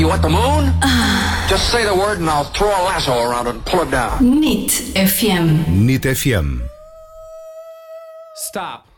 You want the moon? Just say the word and I'll throw a lasso around it and pull it down. NIT FM. NIT FM. Stop.